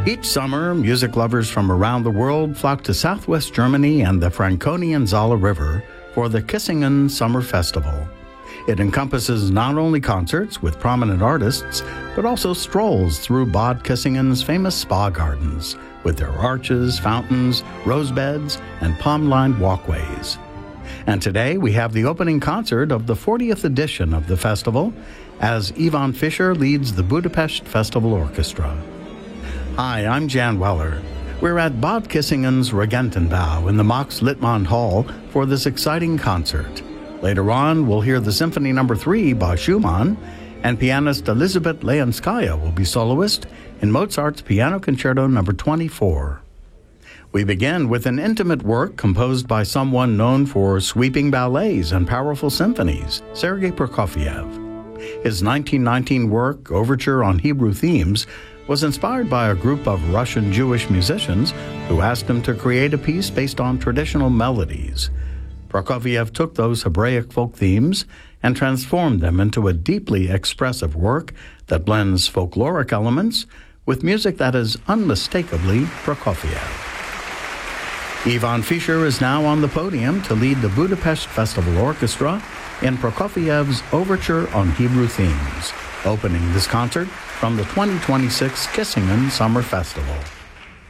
Each summer, music lovers from around the world flock to southwest Germany and the Franconian Saale River for the Kissingen Summer Festival. It encompasses not only concerts with prominent artists, but also strolls through Bad Kissingen's famous spa gardens, with their arches, fountains, rose beds, and palm-lined walkways. And today we have the opening concert of the 40th edition of the festival, as Ivan Fischer leads the Budapest Festival Orchestra. Hi, I'm Jan Weller. We're at Bad Kissingen's Regentenbau in the Max Littmann Hall for this exciting concert. Later on, we'll hear the Symphony No. 3 by Schumann, and pianist Elizabeth Leonskaya will be soloist in Mozart's Piano Concerto No. 24. We begin with an intimate work composed by someone known for sweeping ballets and powerful symphonies, Sergei Prokofiev. His 1919 work, Overture on Hebrew Themes, was inspired by a group of Russian Jewish musicians who asked him to create a piece based on traditional melodies. Prokofiev took those Hebraic folk themes and transformed them into a deeply expressive work that blends folkloric elements with music that is unmistakably Prokofiev. Ivan Fischer is now on the podium to lead the Budapest Festival Orchestra in Prokofiev's Overture on Hebrew Themes, opening this concert from the 2026 Kissingen Summer Festival.